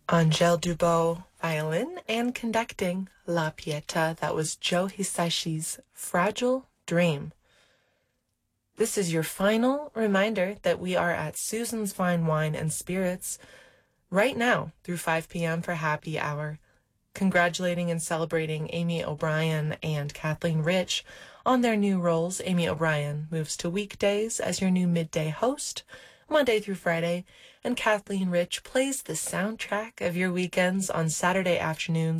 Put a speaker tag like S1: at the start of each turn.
S1: Angèle Dubois, violin, and conducting La Pieta. That was Joe Hisashi's Fragile Dream. This is your final reminder that we are at Susan's Fine Wine and Spirits right now through 5 p.m. for happy hour, congratulating and celebrating Amy O'Brien and Kathleen Rich on their new roles. Amy O'Brien moves to weekdays as your new midday host, Monday through Friday, and Kathleen Rich plays the soundtrack of your weekends on Saturday afternoons